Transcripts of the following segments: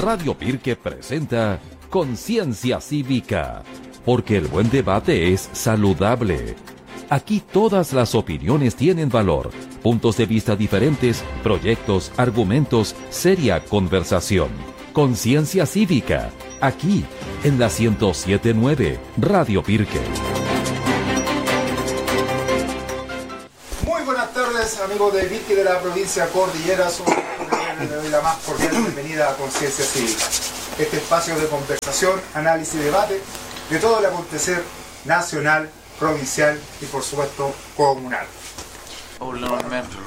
Radio Pirque presenta Conciencia Cívica, porque el buen debate es saludable. Aquí todas las opiniones tienen valor, puntos de vista diferentes, proyectos, argumentos, seria conversación. Conciencia Cívica, aquí en la 107.9 Radio Pirque. Muy buenas tardes, amigos de Pirque de la provincia Cordillera. Le doy la más cordial bienvenida a Conciencia Cívica, este espacio de conversación, análisis y debate de todo el acontecer nacional, provincial y por supuesto comunal. Bueno,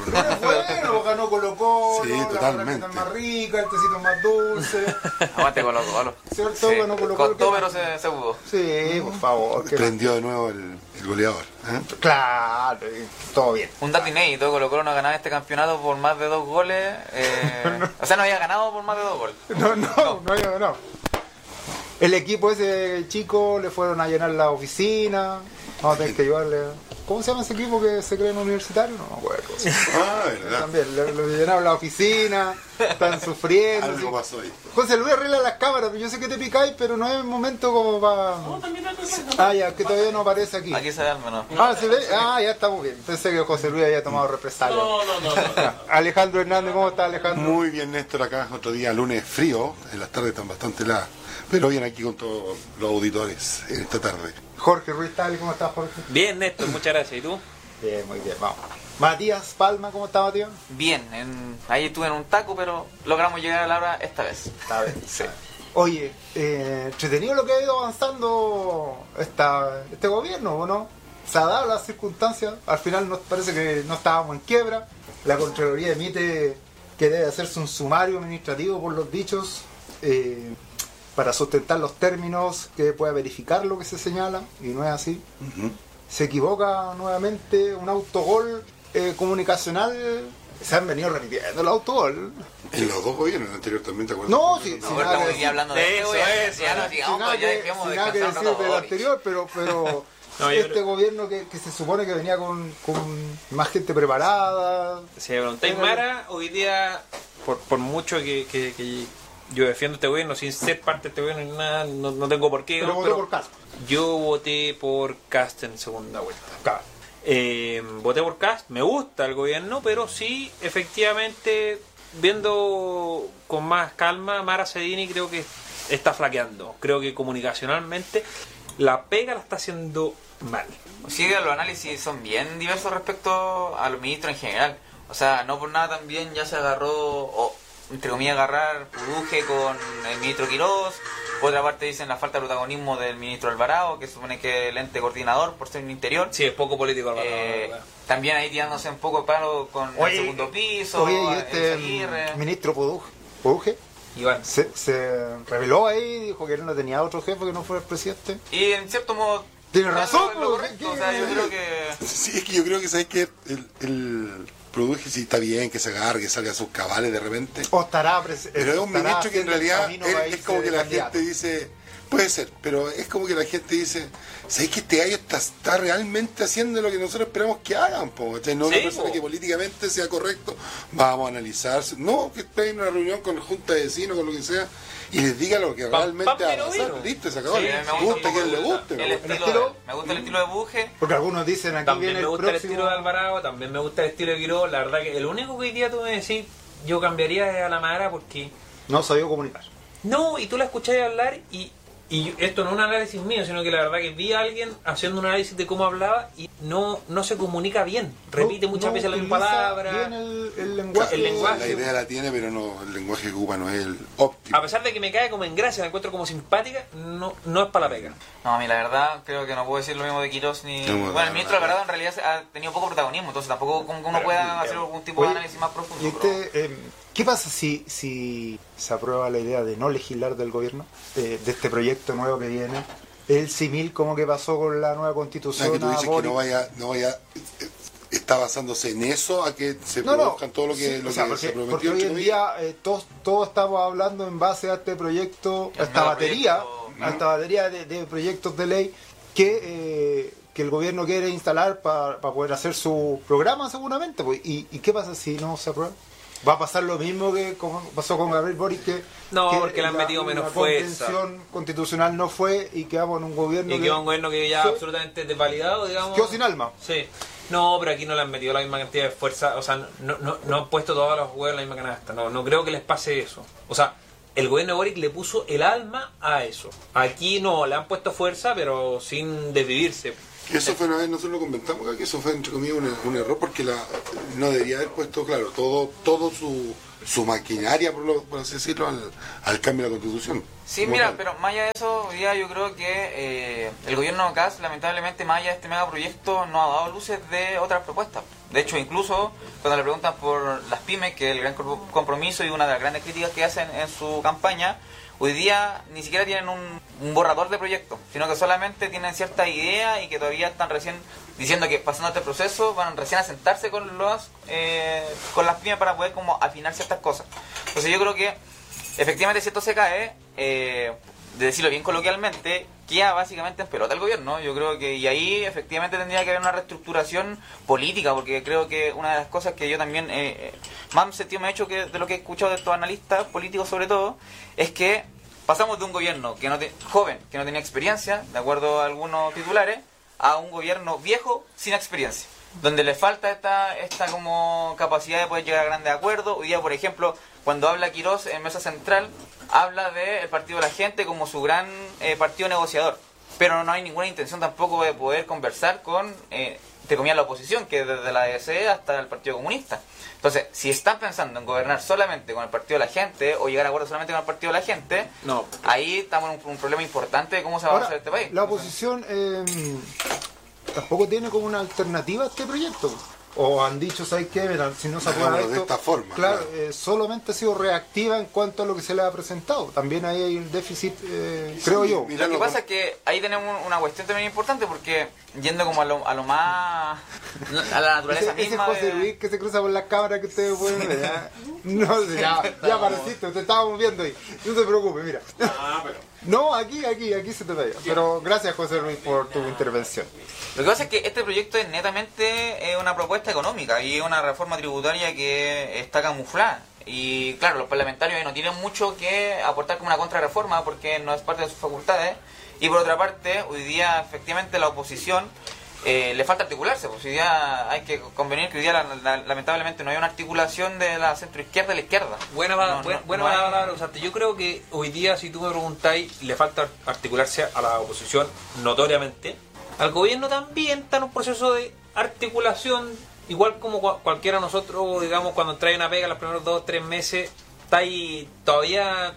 ganó Colo-Colo, sí, la totalmente. es más rica, el tecito más dulce. Aguante Colo-Colo. ¿Cierto? Sí. Ganó Colo-Colo. Costó, pero se pudo. Sí, por favor. Prendió de nuevo el goleador. Claro, todo bien. Un dato inédito, Colo-Colo no ha ganado este campeonato por más de 2 goles. O sea, no había ganado por más de 2 goles. No había ganado. El equipo ese chico le fueron a llenar la oficina. Vamos a tener que llevarle. ¿Cómo se llama ese equipo que se cree en universitario? No me acuerdo. ¿Verdad? También le llenaron la oficina, están sufriendo. Algo ¿sí? pasó ahí. José Luis, arregla las cámaras. Yo sé que te picáis, pero no es el momento como para. Ya, que todavía no aparece aquí. Aquí se ve al menos. ¿Se ve? Ya estamos bien. Pensé que José Luis había tomado represalias. No. Alejandro Hernández, ¿cómo está, Alejandro? Muy bien, Néstor, acá otro día lunes frío, en las tardes están bastante heladas, pero bien aquí con todos los auditores en esta tarde. Jorge Ruiz Tali, ¿cómo estás, Jorge? Bien, Néstor, muchas gracias. ¿Y tú? Bien, muy bien, vamos. Matías Palma, ¿cómo está, Matías? Bien, ahí estuve en un taco, pero logramos llegar a la hora esta vez. Está bien. Sí. Oye, entretenido lo que ha ido avanzando este gobierno, ¿o no? Se ha dado las circunstancias, al final nos parece que no estábamos en quiebra, la Contraloría emite que debe hacerse un sumario administrativo por los dichos para sustentar los términos, que pueda verificar lo que se señala, y no es así. Se equivoca nuevamente, un autogol comunicacional. Se han venido repitiendo el autogol. En los dos gobiernos, el anterior también, ¿te acuerdas? No, sí, No, sin pero nada estamos que aquí hablando de eso. Ya no sigamos, nada ya dejemos sin de nada que descansar decir del todo. anterior, pero No, este gobierno que se supone que venía con más gente preparada. Si me preguntáis, Mara, hoy día, por mucho que yo defiendo este gobierno sin ser parte de este gobierno ni nada, no tengo por qué. Pero votó por Cast. Yo voté por Cast en segunda vuelta. Claro. Voté por Cast, me gusta el gobierno, pero sí, efectivamente, viendo con más calma, Mara Cedini creo que está flaqueando. Creo que comunicacionalmente la pega la está haciendo mal. Sí, los análisis son bien diversos respecto a los ministros en general. O sea, no por nada también ya se agarró, o entre comillas agarrar Puduje con el ministro Quirós. Por otra parte dicen la falta de protagonismo del ministro Alvarado, que supone que es el ente coordinador por ser un interior. Sí, es poco político Alvarado. También ahí tirándose un poco de palo con el segundo piso. Oye, y este Aguirre. ministro Puduje Iván. se reveló ahí, dijo que él no tenía otro jefe que no fuera el presidente. Y en cierto modo Tiene razón, lo pues, correcto. O sea, yo creo que Sí, es que yo creo que, ¿sabes qué? El Produje sí está bien que se agarre, que salga a sus cabales de repente. O estará Pero es un ministro que en realidad es como que la gente gente dice, puede ser, pero es como que la gente dice, ¿sabes que este gallo está realmente haciendo lo que nosotros esperamos que hagan? Po? O sea, no Sí, una persona po. que políticamente sea correcto, vamos a analizar, no que esté en una reunión con la junta de vecinos, con lo que sea, y les diga lo que realmente va a pasar. vino. Listo, se acabó. Sí, Le gusta a quien le guste. el po. estilo, me gusta el estilo de Buje. Porque algunos dicen aquí También viene me el gusta el próximo. estilo de Alvarado, también me gusta el estilo de Quirós. La verdad que el único que hoy día tú me decís, yo cambiaría es a la Mara porque... No sabía comunicar. No, y tú la escuchás hablar y esto no es un análisis mío, sino que la verdad que vi a alguien haciendo un análisis de cómo hablaba y no se comunica bien. Repite muchas veces las mismas palabras. Bien el lenguaje. El lenguaje. La idea la tiene, pero no, el lenguaje que ocupa no es el óptimo. A pesar de que me cae como en gracia, la encuentro como simpática, no es para la pega. No, a mí la verdad creo que no puedo decir lo mismo de Quirós ni... No, Bueno, el ministro Alvarado en realidad ha tenido poco protagonismo, entonces tampoco como que uno pueda hacer algún tipo de Oye, análisis más profundo. ¿Y qué pasa si se aprueba la idea de no legislar del gobierno, de este proyecto nuevo que viene? El símil como que pasó con la nueva O constitución. sea, que tú dices que Boric. no vaya está basándose en eso a que se produzcan todo lo que, Sí, lo o sea, que porque, se prometió. porque hoy en día todos estamos hablando en base a este proyecto, a esta batería, de proyectos de ley que el gobierno quiere instalar para poder hacer su programa seguramente. Pues. ¿Y qué pasa si no se aprueba? va a pasar lo mismo que como pasó con Gabriel Boric, que porque le han metido menos la fuerza. convención constitucional no fue y quedamos en un gobierno Y quedó un gobierno que ya Sí. absolutamente desvalidado, digamos. quedó sin alma. Sí. No, pero aquí no le han metido la misma cantidad de fuerza. O sea, no han puesto todos los huevos en la misma canasta. No creo que les pase eso. O sea, el gobierno de Boric le puso el alma a eso. Aquí no, le han puesto fuerza, pero sin desvivirse. Y eso fue una vez, nosotros lo comentamos acá, que eso fue entre comillas un error, porque no debería haber puesto, claro, todo su maquinaria, por así decirlo, al cambio de la Constitución. Sí, Como mira, tal. pero más allá de eso, hoy día yo creo que el gobierno de Kast, lamentablemente, más allá de este megaproyecto, no ha dado luces de otras propuestas. De hecho, incluso cuando le preguntan por las pymes, que es el gran compromiso y una de las grandes críticas que hacen en su campaña, hoy día ni siquiera tienen un borrador de proyecto, sino que solamente tienen cierta idea y que todavía están recién diciendo que pasando este proceso van recién a sentarse con las pymes para poder como afinar ciertas cosas. Entonces yo creo que efectivamente si esto se cae, de decirlo bien coloquialmente, queda básicamente en pelota el gobierno. Yo creo que y ahí efectivamente tendría que haber una reestructuración política, porque creo que una de las cosas que yo también más sentido me he hecho que de lo que he escuchado de estos analistas políticos sobre todo, es que pasamos de un gobierno que joven, que no tenía experiencia, de acuerdo a algunos titulares, a un gobierno viejo sin experiencia, donde le falta esta como capacidad de poder llegar a grandes acuerdos. Hoy día, por ejemplo, cuando habla Quirós en Mesa Central, habla del Partido de la Gente como su gran partido negociador, pero no hay ninguna intención tampoco de poder conversar con, entre comillas, la oposición, que desde la DSE hasta el Partido Comunista. Entonces, si están pensando en gobernar solamente con el Partido de la Gente o llegar a acuerdos solamente con el Partido de la Gente, No. ahí estamos en un problema importante de cómo se va a Ahora, hacer este país. la oposición tampoco tiene como una alternativa a este proyecto. O han dicho, ¿sabes qué? Mira, si no se aprueba Hagámoslo de esto, esta forma, claro, claro. solamente ha sido reactiva en cuanto a lo que se le ha presentado. También ahí hay un déficit, creo yo. Mira, Lo que pasa es que ahí tenemos una cuestión también importante, porque yendo como a lo más a la naturaleza Ese misma José Luis que se cruza por las cámaras que ustedes pueden ver, ¿ya? No sé, ya apareciste, te estábamos viendo ahí. No te preocupes, mira. No, aquí se te veía. Pero gracias, José Luis, por tu intervención. Lo que pasa es que este proyecto es netamente una propuesta económica y una reforma tributaria que está camuflada. Y claro, los parlamentarios ahí no tienen mucho que aportar como una contrarreforma porque no es parte de sus facultades. Y por otra parte, hoy día efectivamente la oposición le falta articularse. Pues hoy día hay que convenir que hoy día lamentablemente no hay una articulación de la centroizquierda y la izquierda. Buena palabra, usaste. Yo creo que hoy día, si tú me preguntáis, le falta articularse a la oposición notoriamente. Al gobierno también está en un proceso de articulación, igual como cualquiera de nosotros, digamos, cuando trae una pega los primeros 2 o 3 meses, está ahí, todavía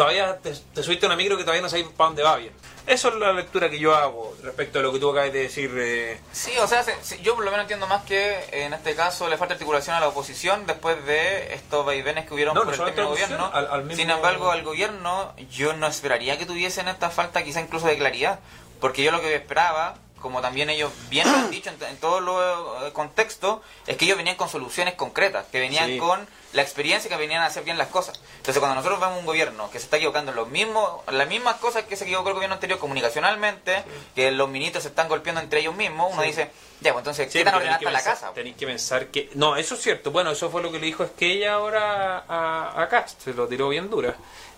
te subiste a una micro que todavía no sabes para dónde va bien. Eso es la lectura que yo hago respecto a lo que tú acabas de decir. Sí, o sea, yo por lo menos entiendo más que en este caso le falta articulación a la oposición después de estos vaivenes que hubieron por el tema del gobierno. Al mismo... Sin embargo, al gobierno yo no esperaría que tuviesen esta falta quizá incluso de claridad, porque yo lo que esperaba, como también ellos bien lo han dicho en todos los contextos, es que ellos venían con soluciones concretas, que venían con la experiencia, que venían a hacer bien las cosas. Entonces cuando nosotros vemos un gobierno que se está equivocando en las mismas cosas que se equivocó el gobierno anterior comunicacionalmente, que los ministros se están golpeando entre ellos mismos, uno dice, ya, pues entonces, ¿qué tan ordenada está la casa? Tenéis que pensar que... No, eso es cierto. Bueno, eso fue lo que le dijo Esquella ahora a Kast, se lo tiró bien dura.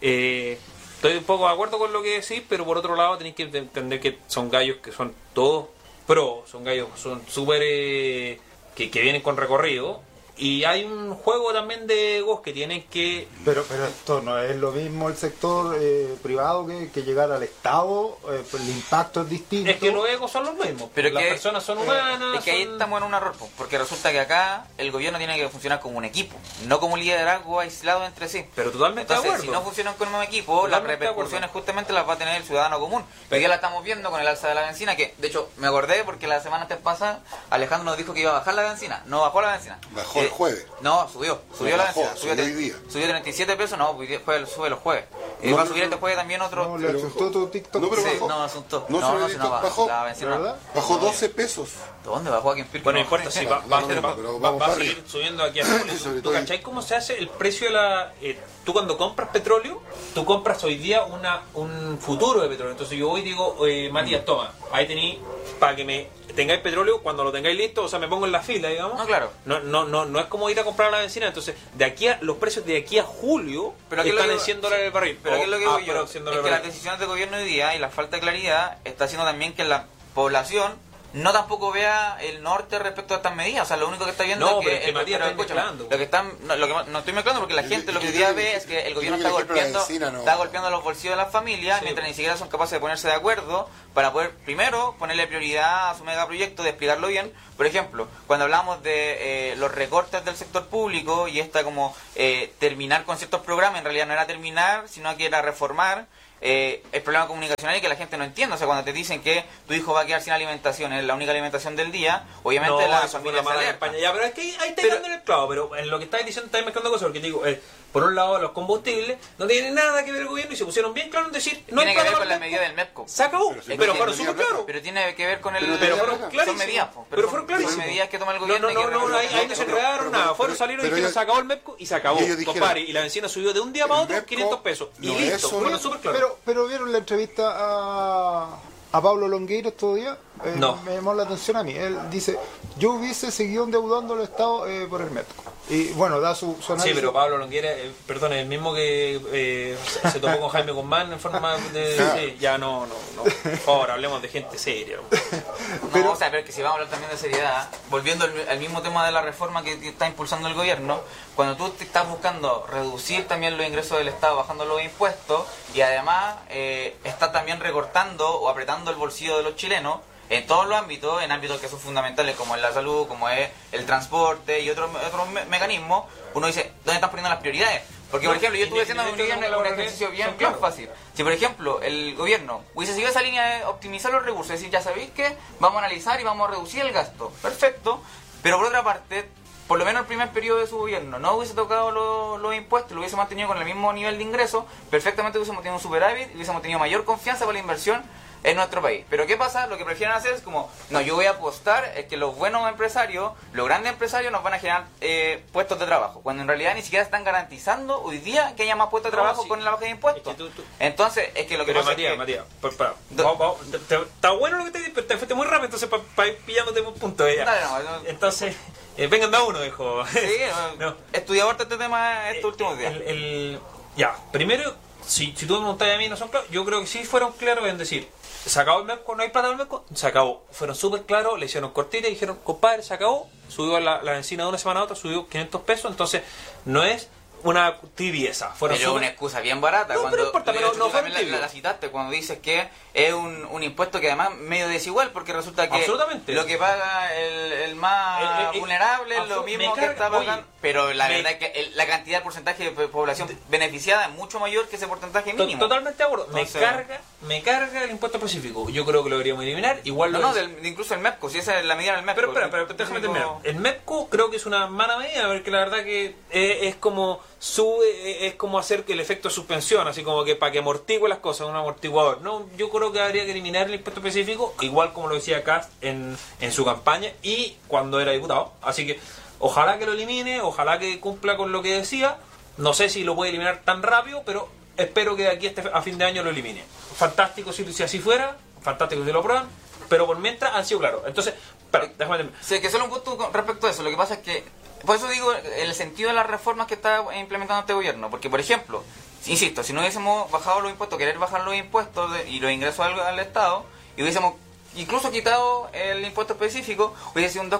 Estoy un poco de acuerdo con lo que decís, pero por otro lado tenéis que entender que son gallos que son todos pro, son gallos son súper que vienen con recorrido, y hay un juego también de egos que tienen que... Pero esto no es lo mismo el sector privado que llegar al Estado, pues el impacto es distinto. Es que los egos son los mismos, pero las personas son humanas. Es que ahí estamos en un error, porque resulta que acá el gobierno tiene que funcionar como un equipo, no como un liderazgo aislado entre sí. Pero totalmente Entonces, de acuerdo. si no funcionan como un equipo, las repercusiones justamente las va a tener el ciudadano común. Pero ya la estamos viendo con el alza de la bencina, que de hecho me acordé porque la semana antes pasada Alejandro nos dijo que iba a bajar la bencina. No bajó la bencina. Bajó el jueves. No, subió la bajó, bencina. subió hoy día. Subió 37 pesos, no, sube los jueves. No, Va a subir este jueves también otro. No, le asustó tu TikTok. No, pero Sí, bajó. no, asustó. No, No, sobre si no bajó. la bencina no. ¿Verdad? Bajó 12 pesos. ¿Dónde bajó aquí en Pirque? Bueno, no No, importa si va a seguir subiendo aquí a Sobre ¿Tú todo cachai cómo se hace el precio de la... tú cuando compras petróleo, tú compras hoy día un futuro de petróleo. Entonces yo hoy digo, Matías, toma, ahí tení para que me tengáis petróleo cuando lo tengáis listo, o sea, me pongo en la fila, digamos. No, claro. No es como ir a comprar la benzina. Entonces, los precios de aquí a julio Pero están en $100 el barril. Pero aquí es lo que digo yo, $100 es el que barril. las decisiones del gobierno hoy día y la falta de claridad está haciendo también que la población no tampoco vea el norte respecto a estas medidas. O sea, lo único que está viendo No, es pero que... es que Matías, pero está escúchame, mezclando. lo que están, no estoy mezclando porque la gente lo que hoy día ve es que el gobierno está por ejemplo, la golpeando, vecina no. está golpeando los bolsillos de las familias, Sí. mientras ni siquiera son capaces de ponerse de acuerdo para poder, primero, ponerle prioridad a su megaproyecto, de explicarlo bien. Por ejemplo, cuando hablamos de los recortes del sector público y esta como terminar con ciertos programas, en realidad no era terminar, sino que era reformar. El problema comunicacional es que la gente no entiende. O sea, cuando te dicen que tu hijo va a quedar sin alimentación, es la única alimentación del día, obviamente la eso fue familia una se mala alerta. campaña. Ya, pero es que ahí está Pero- dando en el clavo. Pero en lo que estáis diciendo, estáis mezclando cosas. Porque te digo, por un lado, los combustibles no tienen nada que ver el gobierno y se pusieron bien claros en decir, no Tiene hay que ver plata con la para el medida MEPCO. del MEPCO. Se acabó. Pero si Pero, no tiene fueron medida súper plata. claros. Pero tiene que ver con el... Pero fueron son clarísimos. medidas, Pero fueron clarísimos. Son medidas que toma el No, gobierno. y que ahí no se pero- enredaron nada. Fueron, salieron y pero dijeron, ellos- se acabó el MEPCO y se acabó. y ellos dijeron, compadre, y la benzina subió de un día para el otro MEPCO 500 pesos. Y no listo. es solo- Fueron súper claros. Pero vieron la entrevista a Pablo Longueiro estos días. No. Me llamó la atención a mí. Él dice, yo hubiese seguido endeudando al Estado por el MEPCO. Y bueno, da su Sí, análisis. pero Pablo Longuera, perdón, el mismo que se topó con Jaime Guzmán en forma de... Sí, ya no. Por favor, hablemos de gente seria. No, o sea, pero es que si vamos a hablar también de seriedad, volviendo al mismo tema de la reforma que está impulsando el gobierno, cuando tú te estás buscando reducir también los ingresos del Estado bajando los impuestos y además estás también recortando o apretando el bolsillo de los chilenos en todos los ámbitos, en ámbitos que son fundamentales como es la salud, como es el transporte y otros mecanismos, uno dice, ¿dónde están poniendo las prioridades? Porque, por ejemplo, yo estuve haciendo un ejercicio bien fácil. Si, por ejemplo, el gobierno hubiese seguido esa línea de optimizar los recursos, es decir, ya sabéis que vamos a analizar y vamos a reducir el gasto, perfecto, pero por otra parte, por lo menos el primer periodo de su gobierno no hubiese tocado los impuestos, lo hubiese mantenido con el mismo nivel de ingresos, perfectamente hubiésemos tenido un superávit y hubiésemos tenido mayor confianza para la inversión en nuestro país. Pero ¿qué pasa? Lo que prefieren hacer es como, no, yo voy a apostar es que los buenos empresarios, los grandes empresarios nos van a generar puestos de trabajo, cuando en realidad ni siquiera están garantizando hoy día que haya más puestos de No, trabajo sí. con la baja de impuestos. Es que tú- Entonces, es que lo que Pero pasa Matías, es que... Matías, está bueno lo que te dices, pero te fuiste muy rápido, entonces para ir pillándote un punto de ella. Dale, no, Entonces, vengan da uno, dijo. Sí, No. he estudiado harto este tema estos últimos días. Ya, primero, si tú me preguntas a mí, no son claros, yo creo que sí fueron claros en decir, se acabó el MEPCO, no hay plata en el MEPCO, se acabó. Fueron súper claros, le hicieron cortita y dijeron, compadre, se acabó, subió la benzina de una semana a otra, subió 500 pesos, entonces no es una tibieza. Fueron Pero es súper- una excusa bien barata. No, cuando, pero no importa, de pero hecho, no tú fue también tibio. la citaste cuando dices que es un impuesto que además medio desigual, porque resulta que Absolutamente. lo que paga el más vulnerable es lo mismo que está pagando. oye, pero la me- verdad es que la cantidad de porcentaje de población beneficiada es mucho mayor que ese porcentaje mínimo. Totalmente de acuerdo. Entonces- Me carga el impuesto específico. Yo creo que lo deberíamos eliminar. Igual No, lo no, es- incluso el MEPCO, si esa es la medida del MEPCO. Pero espera, déjame terminar. El MEPCO creo que es una mala medida, porque la verdad que es como es como hacer que el efecto de suspensión, así como que para que amortigue las cosas, un amortiguador. No, yo creo que habría que eliminar el impuesto específico, igual como lo decía Kast en su campaña y cuando era diputado. Así que ojalá que lo elimine, ojalá que cumpla con lo que decía. No sé si lo puede eliminar tan rápido, pero espero que de aquí a fin de año lo elimine. Fantástico si así fuera, fantástico si lo prueban, pero por mientras han sido claros. Entonces, espera, déjame terminar. Sí, que solo un punto con respecto a eso. Lo que pasa es que, por eso digo, el sentido de las reformas que está implementando este gobierno. Porque, por ejemplo, insisto, si no hubiésemos bajado los impuestos, querer bajar los impuestos y los ingresos al Estado, y hubiésemos incluso quitado el impuesto específico, hubiese sido un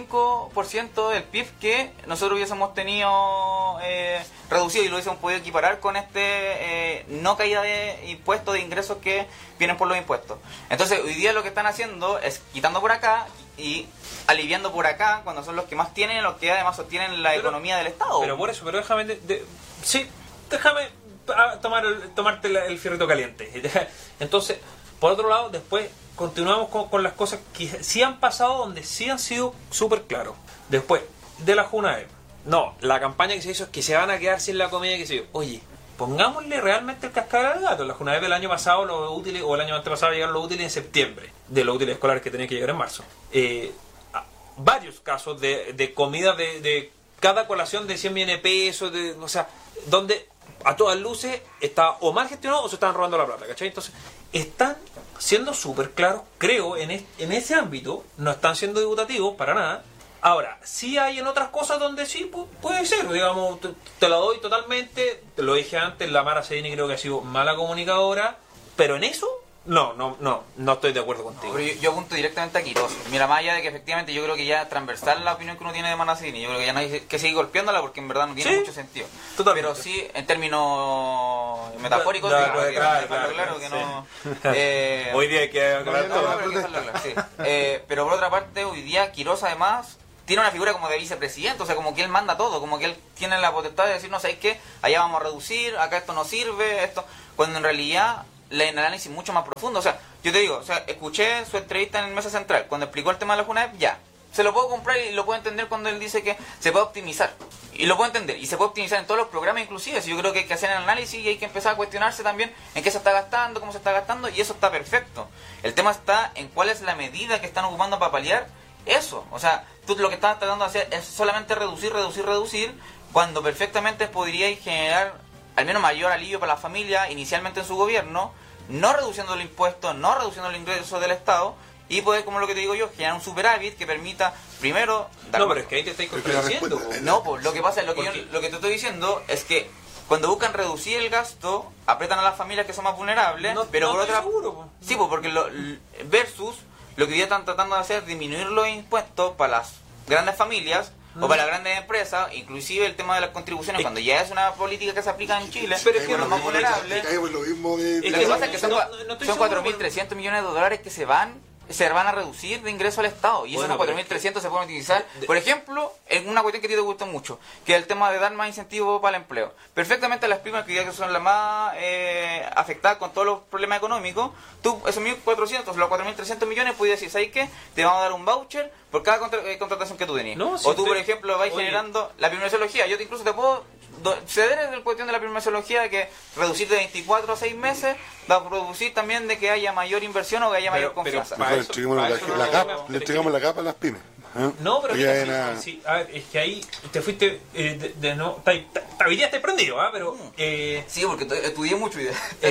2,5% del PIB que nosotros hubiésemos tenido reducido y lo hubiésemos podido equiparar con no caída de impuestos, de ingresos que vienen por los impuestos. Entonces, hoy día lo que están haciendo es quitando por acá y aliviando por acá, cuando son los que más tienen, los que además sostienen la economía del Estado. Pero por eso, pero déjame... sí, déjame tomarte el fierrito caliente. Entonces, por otro lado, después continuamos con las cosas que sí han pasado, donde sí han sido súper claros. Después, de la Junaep. No, la campaña que se hizo es que se van a quedar sin la comida que se dio. Oye, pongámosle realmente el cascabel al gato. La Junaep el año pasado, los útiles, o el año antepasado llegaron los útiles en septiembre, de los útiles escolares que tenían que llegar en marzo. Varios casos de comida de cada colación de 100 millones de pesos, o sea, donde a todas luces está o mal gestionado o se están robando la plata, ¿cachai? Entonces, están siendo súper claros, creo, en ese ámbito, no están siendo diputativos para nada. Ahora, sí hay en otras cosas donde sí puede ser, digamos, te la doy totalmente, te lo dije antes, la Mara Sedini creo que ha sido mala comunicadora, pero en eso, no estoy de acuerdo contigo. Pero yo apunto directamente a Quirós. Mira, más allá de que efectivamente yo creo que ya es transversal la opinión que uno tiene de Mara Sedini, yo creo que ya no hay que seguir golpeándola porque en verdad no tiene mucho sentido. Totalmente. Pero sí, en términos metafóricos, claro que no... Hoy día hay que aclarar No, todo. pero hay que dejarlo claro, sí. Pero por otra parte, hoy día Quirós además tiene una figura como de vicepresidente, o sea, como que él manda todo, como que él tiene la potestad de decir, no sabéis qué, allá vamos a reducir, acá esto no sirve, esto, cuando en realidad el análisis mucho más profundo. O sea, yo te digo, o sea, escuché su entrevista en Mesa Central, cuando explicó el tema de la FUNAEP, ya, se lo puedo comprar y lo puedo entender cuando él dice que se puede optimizar. Y lo puedo entender, y se puede optimizar en todos los programas inclusive. Si yo creo que hay que hacer el análisis y hay que empezar a cuestionarse también en qué se está gastando, cómo se está gastando, y eso está perfecto. El tema está en cuál es la medida que están ocupando para paliar eso. O sea, tú lo que estás tratando de hacer es solamente reducir, cuando perfectamente podríais generar al menos mayor alivio para la familia inicialmente en su gobierno, no reduciendo el impuesto, no reduciendo el ingreso del Estado, y poder, como lo que te digo yo, generar un superávit que permita, primero... No, pero es que ahí te estáis contradiciendo. No, pues lo que pasa es, lo que te estoy diciendo es que cuando buscan reducir el gasto, apretan a las familias que son más vulnerables, pero por otra... Seguro, sí, pues porque versus lo que hoy día están tratando de hacer es disminuir los impuestos para las grandes familias o para las grandes empresas, inclusive el tema de las contribuciones, cuando ya es una política que se aplica en Chile, pero es que los más vulnerables. Lo mismo de... Lo que pasa es que son 4.300 millones de dólares que se van a reducir de ingreso al Estado, y esos 4.300 se pueden utilizar, por ejemplo, en una cuestión que a ti te gusta mucho, que es el tema de dar más incentivo para el empleo. Perfectamente las pymes, que son las más afectadas con todos los problemas económicos, tú esos 1.400, los 4.300 millones, puedes decir, ¿sabes qué? Te vamos a dar un voucher por cada contratación que tú tenías. No, si o tú, por ejemplo, vas generando la primerciología. Yo incluso te puedo ceder en la cuestión de la primerciología, de que reducir de 24 a 6 meses va a producir también de que haya mayor inversión o que haya mayor confianza. Le entregamos la capa a las pymes. No, pero sí, a ver, es que ahí te fuiste hoy día estás prendido, pero sí, porque estudié mucho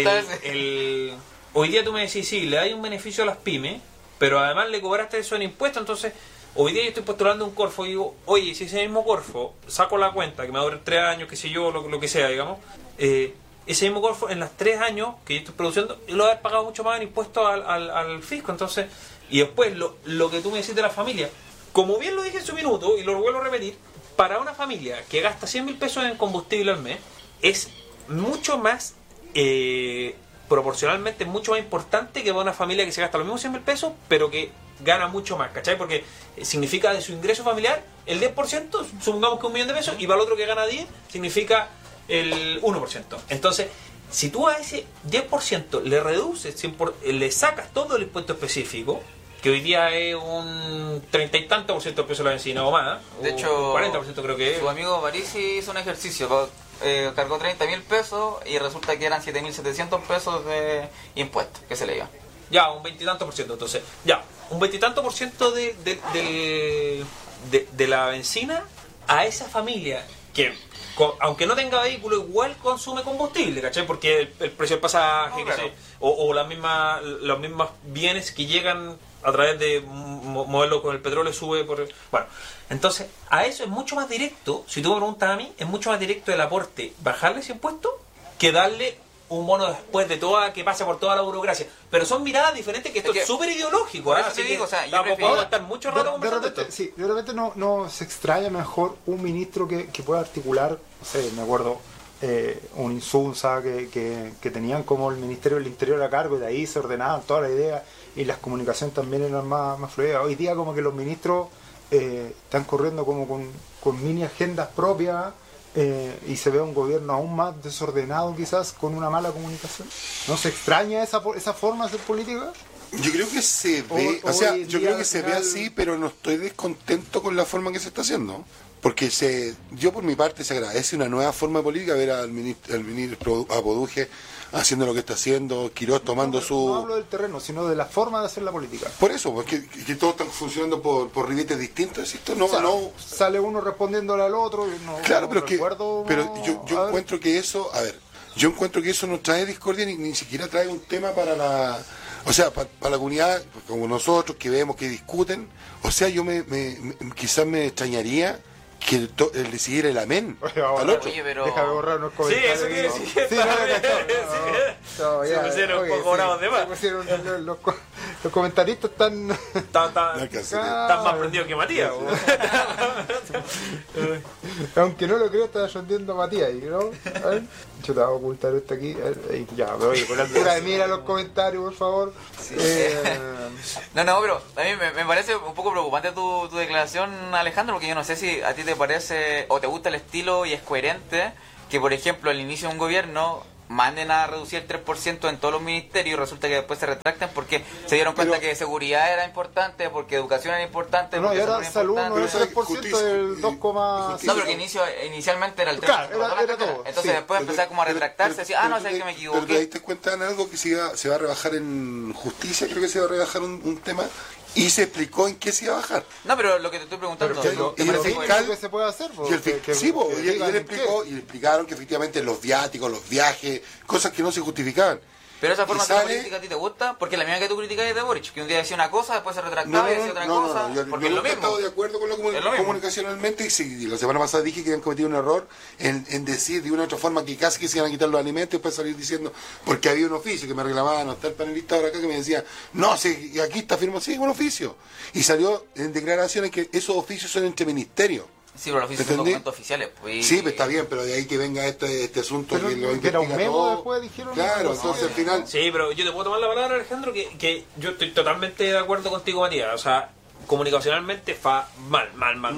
hoy día tú me decís, sí, le das un beneficio a las pymes, pero además le cobraste eso en impuestos. Entonces hoy día yo estoy postulando un Corfo y digo, oye, si ese mismo Corfo saco la cuenta, que me va a durar 3 años, qué sé yo, lo que sea, digamos, ese mismo Corfo en los 3 años que yo estoy produciendo, lo he pagado mucho más en impuestos al fisco. Entonces, y después lo que tú me decís de la familia, como bien lo dije en su minuto, y lo vuelvo a repetir, para una familia que gasta 100.000 pesos en combustible al mes, es mucho más, proporcionalmente mucho más importante que para una familia que se gasta los mismos 100.000 pesos, pero que gana mucho más, ¿cachai? Porque significa de su ingreso familiar el 10%, supongamos que 1 millón de pesos, y para el otro que gana 10, significa el 1%. Entonces, si tú a ese 10% le reduces, le sacas todo el impuesto específico, que hoy día es un 30 y tanto por ciento del precio de la benzina o más, de hecho, un 40% creo que es. Su amigo Parisi hizo un ejercicio, cargó 30.000 pesos y resulta que eran 7.700 pesos de impuestos que se le iban. Ya, un 20 y tanto por ciento. Entonces, ya, un 20 y tanto por ciento de la benzina a esa familia que, aunque no tenga vehículo, igual consume combustible, ¿cachai? Porque el precio del pasaje, claro, o los mismos bienes que llegan a través de moverlo con el petróleo sube por... Bueno, entonces, a eso es mucho más directo, si tú me preguntas a mí, es mucho más directo el aporte, bajarle ese impuesto, que darle un bono después de que pase por toda la burocracia. Pero son miradas diferentes, que esto es súper ideológico. Por eso te digo, o sea, yo podemos estar mucho rato conversando de repente, sí, de repente no se extraña mejor un ministro que pueda articular, no sé, me acuerdo, un Insunza que tenían como el Ministerio del Interior a cargo, y de ahí se ordenaban toda la idea, y las comunicaciones también eran más fluidas. Hoy día como que los ministros están corriendo como con mini agendas propias, y se ve un gobierno aún más desordenado, quizás con una mala comunicación. ¿No se extraña esa forma de hacer política? Yo creo que se ve, yo creo que se ve así, pero no estoy descontento con la forma que se está haciendo. porque yo por mi parte se agradece una nueva forma política ver al ministro Apoduje haciendo lo que está haciendo, Quirós tomando No hablo del terreno, sino de la forma de hacer la política. Por eso, porque que todos están funcionando por ribetes distintos, ¿cierto? O sea, sale uno respondiéndole al otro. Claro, pero yo encuentro que eso, yo encuentro que eso no trae discordia ni siquiera trae un tema para la... O sea, para la comunidad, como nosotros, que vemos, que discuten, o sea, yo quizás me extrañaría que el decidir el amén al otro. Oye, pero... Déjame borrar unos comentarios. Sí, eso quiere decir que Sí, no, se pusieron un poco bravos de más. Se pusieron los comentaristas están... No hay que hacer. Estás más prendido que Matías. Aunque no lo creo, está sonriendo a Matías, ¿no? A ver, yo te voy a ocultar esto aquí. Ya, pero oye, por la altura de mira los comentarios, por favor. Sí. No, pero a mí me parece un poco preocupante tu declaración, Alejandro, porque yo no sé si a ti te parece o te gusta el estilo y es coherente que, por ejemplo, al inicio de un gobierno manden a reducir el 3% en todos los ministerios y resulta que después se retracten porque se dieron cuenta que seguridad era importante, porque educación era importante. No, y ahora salud no es el 3% del 2,5%. No, pero que inicialmente era el 3%. Claro, era todo. Entonces Sí. después empezar como a retractarse y decir, no sé que me equivoqué. Pero te diste cuenta en algo que se va a rebajar en justicia, creo que se va a rebajar un tema, y se explicó en qué se iba a bajar. No, pero lo que te estoy preguntando, Pero ¿te y el parece fiscal- coherente? ¿qué se puede hacer? Y él explicó, y le explicaron que efectivamente los viáticos, los viajes, cosas que no se justificaban. Pero esa forma Y de hacer sale- política a ti te gusta, porque la misma que tú criticas es de Boric, que un día decía una cosa, después se retractaba y decía otra cosa, yo porque es lo nunca he mismo. estado de acuerdo con Es lo mismo. comunicacionalmente, y sí, la semana pasada dije que habían cometido un error en decir de una u otra forma que casi que se iban a quitar los alimentos y después salir diciendo, porque había un oficio que me reclamaban, no está el panelista ahora acá que me decía, no, si aquí está firmado, sí, un oficio. Y salió en declaraciones que esos oficios son entre ministerios. Sí, pero los oficios son ¿Entendí? documentos oficiales. Pues, Sí, pues está bien, pero de ahí que venga este asunto Pero que lo que era un investiga memo todo. después, dijeron. Claro, No, entonces al final... Sí, pero yo te puedo tomar la palabra, Alejandro, que yo estoy totalmente de acuerdo contigo, Matías. O sea, comunicacionalmente mal,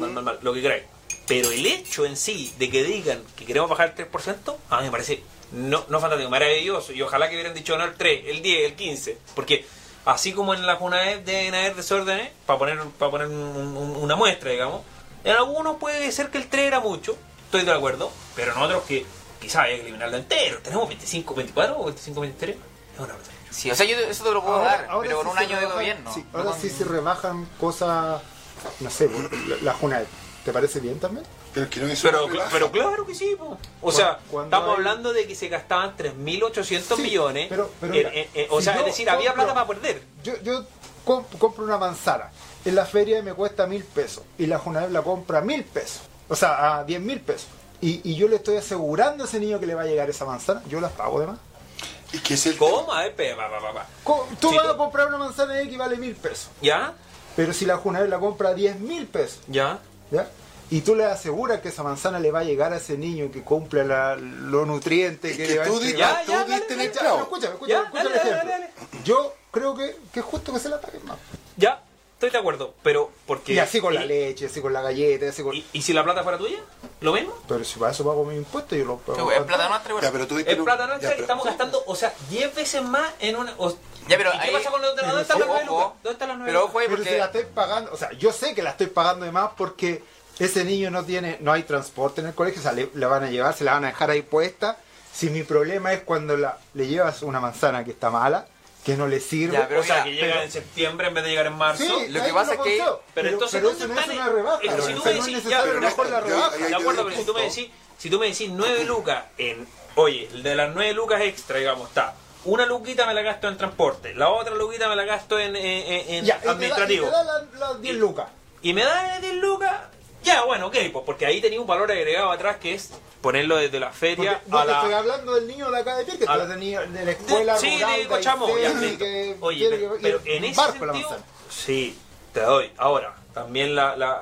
lo que queráis. Pero el hecho en sí de que digan que queremos bajar el 3%, a mí me parece no fantástico, maravilloso. Y ojalá que hubieran dicho no el 3, el 10, el 15. Porque así como en la Junaed deben haber desórdenes, para poner una muestra, digamos, en algunos puede ser que el 3 era mucho, estoy de acuerdo, pero en otros que quizás hay que eliminarlo entero. Tenemos 25, 24 o 25, 23. Es una verdad. Sí, o sea, yo eso te lo puedo dar, pero con sí un se año de rebajan- gobierno. Sí, no ahora con- sí se rebajan cosas, no sé, la Junaed. ¿Te parece bien también? Pero es que no es Pero, una rebaja. pero claro que sí, po. O sea, cuando estamos hay- hablando de que se gastaban 3.800 Sí, millones. pero en- mira, o si sea, yo es decir, había compro- plata para perder. Yo compro una manzana en la feria me cuesta 1.000 pesos y la Junaed la compra a 1.000 pesos, o sea, a 10.000 pesos. Y yo le estoy asegurando a ese niño que le va a llegar esa manzana, yo las pago de más. ¿Y qué es el ¿Cómo? A ver, pa. Tú Sí, vas tú- a comprar una manzana X que vale 1.000 pesos, ¿Ya? pero si la Junaed la compra a 10.000 pesos, ¿Ya? ¿ya? Y tú le aseguras que esa manzana le va a llegar a ese niño que cumple los nutrientes Es que que le va a tú entregar. Ya, diste en el Ya, clavo. pero escúchame, Ya, escucha el dale, ejemplo. dale. Yo creo que es justo que se la paguen más. Ya, estoy de acuerdo, pero porque... Y así con la leche, así con la galleta, así con... ¿Y si la plata fuera tuya? ¿Lo mismo? Pero si para eso pago mis impuestos, yo lo pago. Es plata nuestra, Ya, igual. pero tú diste Es un- plata ya, nuestra y pero- estamos gastando, o sea, 10 veces más en una... Ya, pero ¿Y qué ahí- pasa con los de ¿Dónde están las 9 Ojo. lucas? ¿Dónde están las 9 Pero lucas? ojo ahí, Pero si la porque... estoy pagando, o sea, yo sé que la estoy pagando de más porque ese niño no hay transporte en el colegio, o sea, la van a llevar, se la van a dejar ahí puesta. Si mi problema es cuando le llevas una manzana que está mala, que no le sirve. Ya, pero O sea, mira, que llega en septiembre en vez de llegar en marzo. Sí, Lo ahí que pasa lo es que- concedo. Pero entonces, pero ¿dónde eso no es están? una rebaja. Es que si o tú sea, me no es decís, necesario ya, pero mejor la yo- rebaja. yo- De acuerdo, pero punto. si tú me decís 9 lucas en... Oye, de las 9 lucas extra, digamos, está... Una luquita me la gasto en transporte, la otra luquita me la gasto en Ya, y te da- administrativo. y te da las 10 lucas. Y me da 10 lucas, ya, bueno, ok, pues porque ahí tenía un valor agregado atrás que es ponerlo desde la Porque feria yo a te estoy la... hablando del niño de acá de Pirque, a de la escuela Sí, rural de Cochamó, ya, Aysén, listo. que Oye, quiere pero que- en ese barco la sentido, manzana. sí, te doy. Ahora, también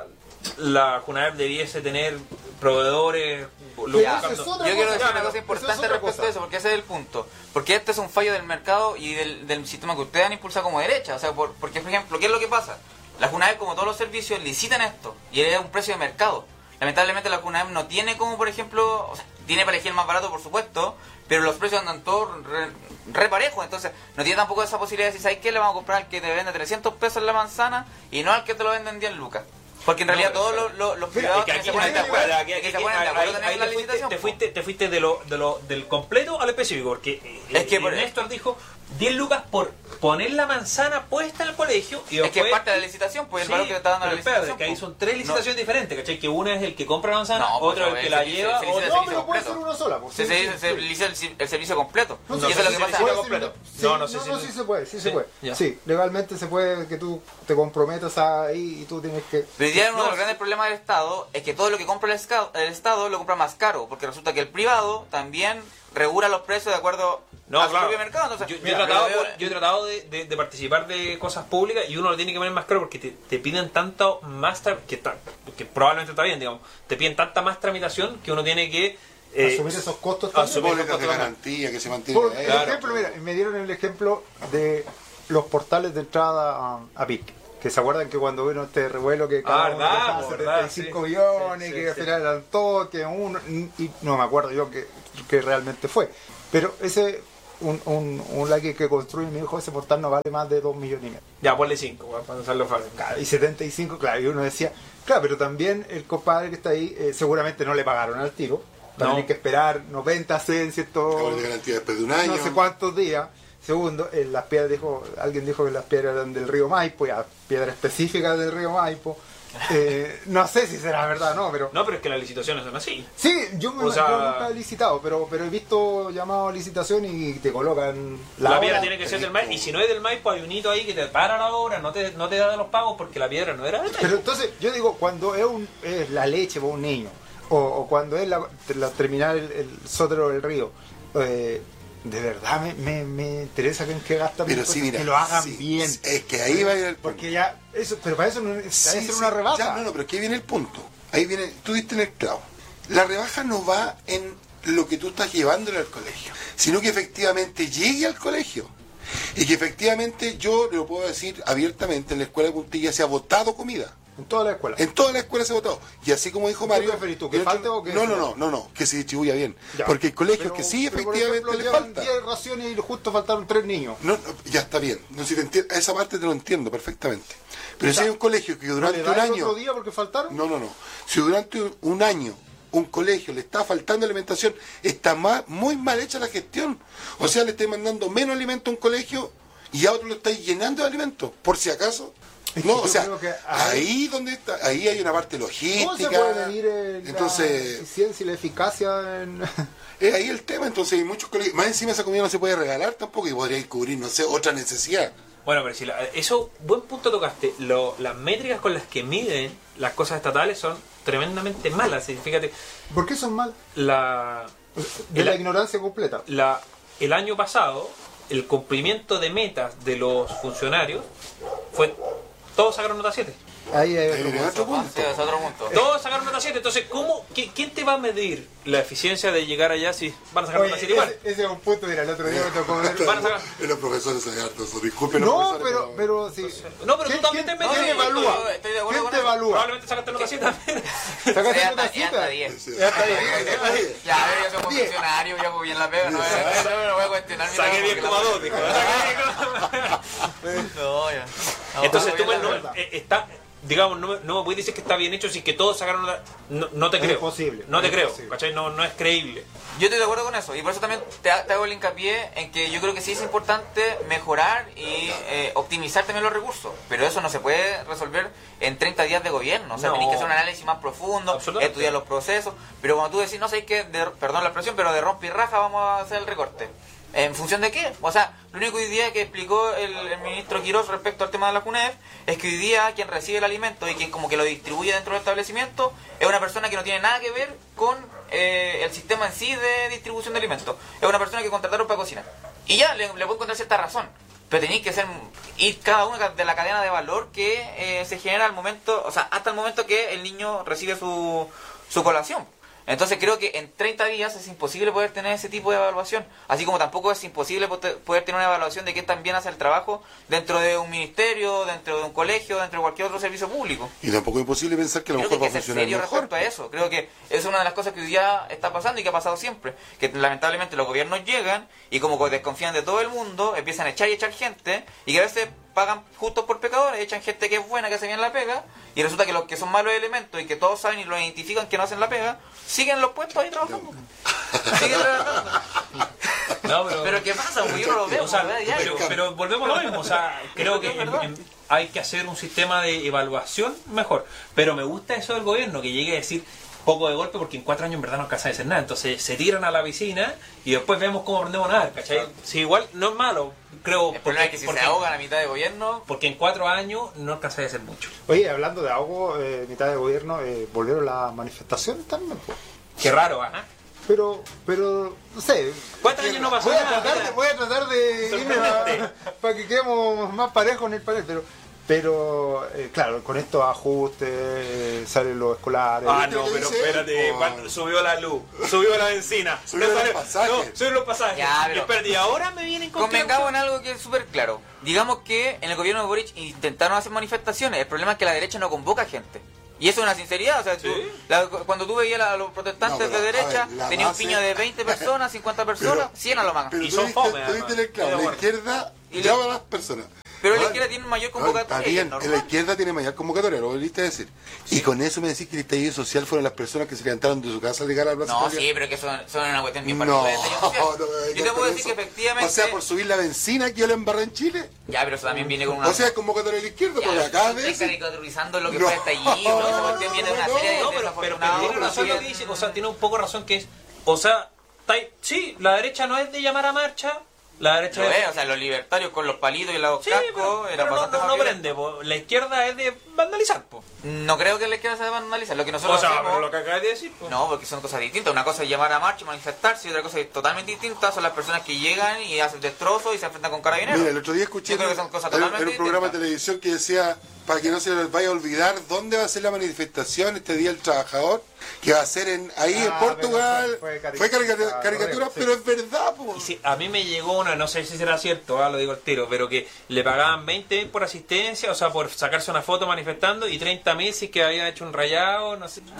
la Junaed debiese tener proveedores... Pero Ya, eso es yo otra quiero cosa, decir una pero cosa eso es importante otra respecto cosa. a eso, porque ese es el punto. Porque este es un fallo del mercado y del sistema que ustedes han impulsado como derecha. O sea, porque, por ejemplo, ¿qué es lo que pasa? La Junaed, como todos los servicios, licitan esto y es un precio de mercado. Lamentablemente la Junaed no tiene como, por ejemplo, o sea, tiene para elegir el más barato, por supuesto, pero los precios andan todos re parejos. Entonces, no tiene tampoco esa posibilidad de decir, ¿sabes qué? Le vamos a comprar al que te vende 300 pesos la manzana y no al que te lo venden 10 lucas. Porque en realidad todos los privados se ponen de acuerdo. Te fuiste del completo al específico, porque es que Néstor dijo 10 lucas por poner la manzana puesta en el colegio. Y es que es parte de la licitación, pues el valor que le está dando la licitación. Espérate, que ahí son 3 licitaciones diferentes, ¿cachai? Que una es el que compra la manzana, otro es el que la lleva, no, pero puede ser una sola. Se licita el servicio completo. No, y eso es lo que pasa. Sí se puede. Sí, legalmente se puede que tú te comprometas ahí y tú tienes que... Pero hoy día uno de los grandes problemas del Estado es que todo lo que compra el Estado lo compra más caro, porque resulta que el privado también regula los precios de acuerdo a su propio mercado. Entonces, yo he tratado de participar de cosas públicas y uno lo tiene que poner más caro porque te piden tanto más que probablemente está bien, digamos, te piden tanta más tramitación que uno tiene que asumir esos costos también. Asumir los costos de garantía que se mantiene. Por ejemplo, mira, me dieron el ejemplo de los portales de entrada a PIC. Que se acuerdan que cuando vino este revuelo que cada uno dejaba 75 millones, que al final eran todos, que uno, y no me acuerdo yo que realmente fue. Pero ese, un like que construye mi hijo, ese portal no vale más de 2 millones y medio. Ya, ponle 5, para hacerlo fácil. Claro, y 75, claro, y uno decía, claro, pero también el compadre que está ahí, seguramente no le pagaron al tiro. También hay que esperar 90, 100, cierto, de garantía después de un año. no sé cuántos días. Segundo, las piedras alguien dijo que las piedras eran del río Maipo, ya piedras específicas del río Maipo. No sé si será verdad o no, pero... No, pero es que las licitaciones son así. Sí, yo nunca he licitado, pero he visto llamados a licitación y te colocan la piedra tiene que ser del Maipo, y si no es del Maipo hay un hito ahí que te para la obra, no te da los pagos porque la piedra no era del Maipo. Pero entonces, yo digo, cuando es la leche para un niño, o cuando es la terminar el sótero del río, de verdad me interesa que en qué gastan, pero sí, mira, que lo hagan bien. Es que ahí va a ir el punto. Porque ya, eso, pero para eso no debe ser una rebaja. Ya, no, pero aquí viene el punto. Ahí viene, tú diste en el clavo. La rebaja no va en lo que tú estás llevándole al colegio, sino que efectivamente llegue al colegio. Y que efectivamente, yo lo puedo decir abiertamente, en la escuela de Puntilla se ha botado comida. En toda la escuela. En toda la escuela se ha votado. Y así como dijo Mario... ¿Qué preferís tú? ¿Que falte o que...? No, que se distribuya bien. Ya. Porque hay colegios que sí, efectivamente, le falta. 10 raciones y justo faltaron 3 niños. No, ya está bien. No, si esa parte te lo entiendo perfectamente. Pero si hay un colegio que durante un año... otro día porque faltaron? No. Si durante un año un colegio le está faltando alimentación, está muy mal hecha la gestión. O sea, le estáis mandando menos alimento a un colegio y a otro lo estáis llenando de alimentos, por si acaso. No, o sea, ahí donde está, ahí hay una parte logística. ¿Cómo se puede medir entonces, la eficiencia y la eficacia en... Es ahí el tema, entonces hay muchos colegios, más encima esa comida no se puede regalar tampoco y podría cubrir, no sé, otra necesidad. Bueno, pero si eso, buen punto tocaste. Las métricas con las que miden las cosas estatales son tremendamente malas. Fíjate. ¿Por qué son malas? La ignorancia completa. El año pasado, el cumplimiento de metas de los funcionarios fue... Todos sacaron nota 7. Ahí hay otro punto. Sí, es otro punto. Todos sacaron nota 7. Entonces, ¿quién te va a medir la eficiencia de llegar allá si van a sacar nota 7 igual? Ese es un punto, mira, el otro día me tocó ver. Van a sacar... Los profesores se hartos, disculpen. No, pero sí. No, pero tú también te metes. ¿Quién evalúa? ¿Quién te evalúa? Probablemente sacaste nota 7 también. ¿Sacaste nota 7? Ya está 10. Ya, yo soy funcionario, yo hago bien la pega, no me voy a cuestionar. Saqué 10,2, dijo. No, ya. Entonces tú está... Digamos, no me puedes decir que está bien hecho si que todos sacaron no te creo. Es imposible. No te creo, ¿cachai? No es creíble. Yo estoy de acuerdo con eso y por eso también te hago el hincapié en que yo creo que sí es importante mejorar y optimizar también los recursos, pero eso no se puede resolver en 30 días de gobierno. O sea, tenés que hacer un análisis más profundo, estudiar los procesos, pero cuando tú decís, no sé qué, perdón la expresión, pero de rompe y raja vamos a hacer el recorte. ¿En función de qué? O sea, lo único hoy día que explicó el ministro Quirós respecto al tema de la CUNEF es que hoy día quien recibe el alimento y quien como que lo distribuye dentro del establecimiento es una persona que no tiene nada que ver con el sistema en sí de distribución de alimentos. Es una persona que contrataron para cocinar. Y ya, le puedo encontrar cierta razón. Pero tenéis que ir cada una de la cadena de valor que se genera al momento, o sea, hasta el momento que el niño recibe su colación. Entonces creo que en 30 días es imposible poder tener ese tipo de evaluación, así como tampoco es imposible poder tener una evaluación de qué tan bien hace el trabajo dentro de un ministerio, dentro de un colegio, dentro de cualquier otro servicio público. Y tampoco es imposible pensar que a lo mejor va a funcionar mejor. Respecto a eso, creo que es una de las cosas que hoy día está pasando y que ha pasado siempre, que lamentablemente los gobiernos llegan y como desconfían de todo el mundo, empiezan a echar y echar gente y que a veces pagan justos por pecadores, echan gente que es buena, que hace bien la pega, y resulta que los que son malos elementos y que todos saben y lo identifican que no hacen la pega, siguen en los puestos ahí trabajando. Siguen trabajando. No, pero ¿qué pasa? Porque yo no lo veo. O sea, pero volvemos a lo mismo. O sea, creo que hay que hacer un sistema de evaluación mejor. Pero me gusta eso del gobierno, que llegue a decir poco de golpe, porque en 4 años en verdad no alcanza a decir nada. Entonces se tiran a la piscina y después vemos cómo aprendemos a nadar, ¿cachai? Si igual no es malo, creo. El problema es que si se ahogan a mitad de gobierno. Porque en 4 años no alcanza a decir mucho. Oye, hablando de ahogo, mitad de gobierno, volvieron las manifestaciones también, pues. Qué raro, ajá. Pero, no sé. 4 años no pasó nada. Voy a tratar de irme para que quedemos más parejos en el panel, pero claro, con estos ajustes salen los escolares. No, pero espérate, subió la luz, subió la benzina, subió los pasajes. Subió los pasajes. Ya, pero, espérate, y ahora me vienen con convengamos en algo que es súper claro. Digamos que en el gobierno de Boric intentaron hacer manifestaciones. El problema es que la derecha no convoca gente. Y eso es una sinceridad, o sea, ¿sí? Cuando tú veías a los protestantes de derecha, tenía un piño de 20 personas, 50 personas, 100 a lo más. Y son fome, la izquierda llama a las personas. Pero la izquierda tiene mayor convocatoria. La izquierda tiene mayor convocatoria, lo volviste a decir. Sí. Y con eso me decís que el estallido social fueron las personas que se levantaron de su casa a llegar a la plaza. No, sí, pero que son una cuestión bien particular. Yo te puedo decir que efectivamente. O sea, por subir la benzina que yo le embarré en Chile. Ya, pero eso también viene con una. O sea, convocatoria de la izquierda, porque acá de. Estoy caricaturizando lo que fue estallido, esa cuestión viene de una serie de. No, pero tiene razón lo que dice, o sea, tiene un poco razón que es. O sea, sí, la derecha no es de llamar a marcha. La derecha o sea, los libertarios con los palitos y los cascos pero no prende, la izquierda es de vandalizar, po. No creo que la izquierda sea de vandalizar, lo que nosotros hacemos, pero lo que acabas de decir, po. No, porque son cosas distintas. Una cosa es llamar a marcha y manifestarse, y otra cosa es totalmente distinta son las personas que llegan y hacen destrozos y se enfrentan con carabineros. Mira, el otro día escuché en un programa de televisión que decía, para que no se les vaya a olvidar dónde va a ser la manifestación este Día del Trabajador, que va a ser en Portugal. Fue caricatura, pero es verdad, po. Sí, a mí me llegó una, no sé si será cierto, lo digo al tiro, pero que le pagaban 20.000 por asistencia, o sea, por sacarse una foto manifestando, y 30.000 si que había hecho un rayado, no sé.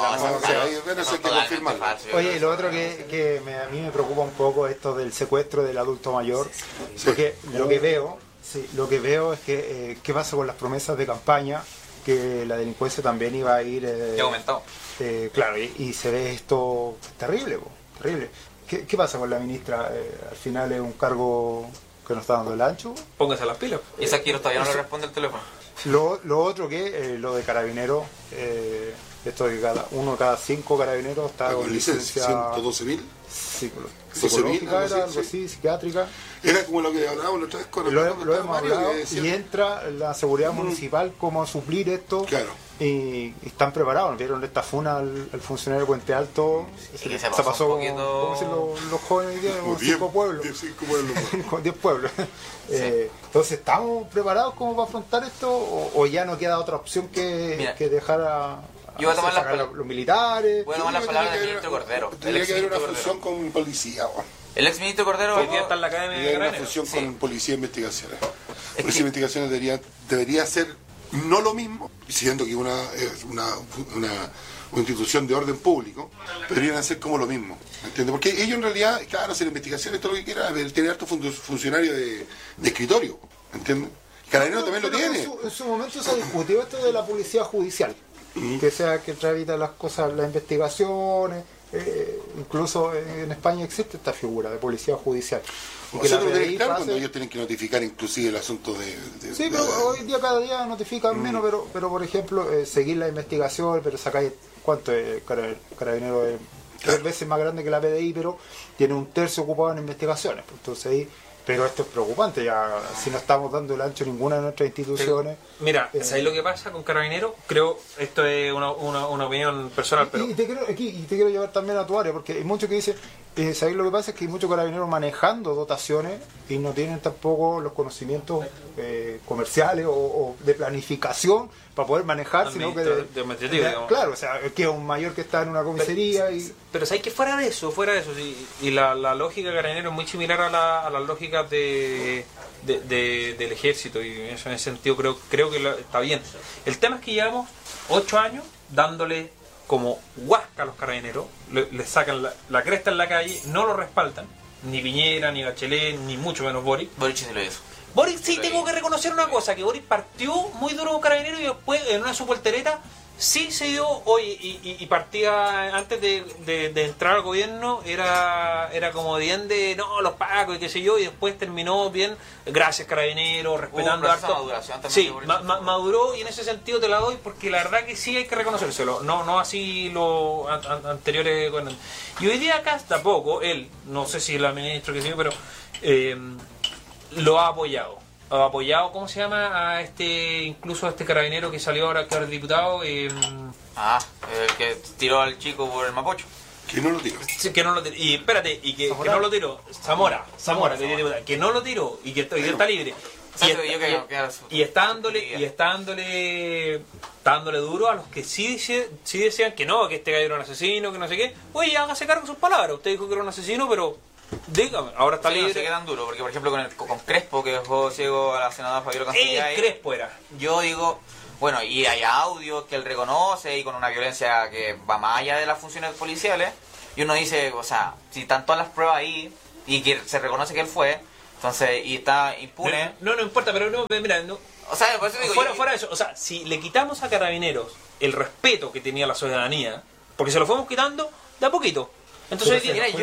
Eso hay que confirmarlo. Oye, y lo otro que a mí me preocupa un poco esto del secuestro del adulto mayor, porque lo que veo es que qué pasa con las promesas de campaña, que la delincuencia también iba a ir aumentado. Claro, y se ve esto terrible, terrible. ¿Qué pasa con la ministra? Al final es un cargo que nos está dando el ancho. Póngase las pilas. Y Saquiro todavía no le responde el teléfono. Lo otro que lo de carabineros, esto de uno de cada 5 carabineros está con licencia. 112.000. Psicológica era algo así, psiquiátrica. Era como lo que hablábamos la otra vez con lo hemos hablado, y entra la seguridad municipal como a suplir esto. Claro. Y están preparados. ¿Vieron esta funa al funcionario de Puente Alto? Sí, se pasó ¿cómo dicen los jóvenes hoy día? Con 5 pueblos. 10 pueblos. Entonces, ¿estamos preparados como para afrontar esto? ¿O ya no queda otra opción que dejar a yo voy a tomar los militares? Voy a tomar las palabras del ministro Cordero. Tendría que haber una función con policía. El ex ministro Cordero hoy día está en la academia de una función con policía de investigaciones. Policía de investigaciones debería ser no lo mismo, siendo que una institución de orden público, deberían hacer como lo mismo, ¿entiendes? Porque ellos en realidad, claro, hacer investigaciones, todo lo que quieran, tener hartos funcionarios de escritorio, ¿entiendes? Carabinero también lo tiene. En su momento se discutió esto de la policía judicial, que sea que tramita las cosas, las investigaciones. Incluso en España existe esta figura de policía judicial. O sea, cuando ellos tienen que notificar inclusive el asunto de sí, pero hoy día cada día notifican menos, pero por ejemplo, seguir la investigación, pero sacáis, ¿cuánto es Carabinero? 3 veces más grande que la PDI, pero tiene 1/3 ocupado en investigaciones. Entonces ahí, pero esto es preocupante, ya si no estamos dando el ancho a ninguna de nuestras instituciones. Mira, ¿sabéis lo que pasa con Carabineros? Creo, esto es una opinión personal, pero... Y te quiero llevar también a tu área, porque hay muchos que dicen, ¿sabéis lo que pasa? Es que hay muchos carabineros manejando dotaciones y no tienen tampoco los conocimientos comerciales o de planificación para poder manejar, sino que claro, o sea, que es un mayor que está en una comisaría pero sabéis que fuera de eso sí, y la lógica de Carabineros es muy similar a la lógica del ejército, y eso, en ese sentido creo que está bien. El tema es que llevamos 8 años dándole como huasca a los carabineros, les sacan la cresta en la calle, no lo respaldan, ni Piñera, ni Bachelet, ni mucho menos Boric. Boric sí lo hizo. Boric sí tengo que reconocer una cosa, que Boric partió muy duro con Carabineros y después en una de sus volteretas sí se dio, oye, y partía antes de entrar al gobierno, era como bien de, no, los pacos y qué sé yo, y después terminó bien, gracias Carabineros, respetando harto. Sí, maduró, y en ese sentido te la doy, porque la verdad que sí hay que reconocérselo, no así los anteriores. Bueno. Y hoy día acá tampoco, él, no sé si la ministra que sí, pero lo ha apoyado. ¿Cómo se llama? Incluso a este carabinero que salió ahora, que ahora es diputado. El que tiró al chico por el Mapocho. Que no lo tiró. Sí, que no lo tiró. Y espérate, que no lo tiró. Zamora, que no lo tiró y que está libre. Y está dándole duro a los que sí decían que no, que este gallo era un asesino, que no sé qué. Oye, hágase cargo de sus palabras. Usted dijo que era un asesino, pero dígame, ahora está libre. No se quedan duro, porque por ejemplo con Crespo, que dejó ciego a la senadora Fabiola Castellay. Crespo era. Yo digo, bueno, y hay audios que él reconoce y con una violencia que va más allá de las funciones policiales. Y uno dice, o sea, si están todas las pruebas ahí y que se reconoce que él fue, entonces, y está impune. No importa, pero no, mira, no. O sea, por eso digo, fuera de eso, o sea, si le quitamos a Carabineros el respeto que tenía la ciudadanía, porque se lo fuimos quitando de a poquito. Entonces, mira,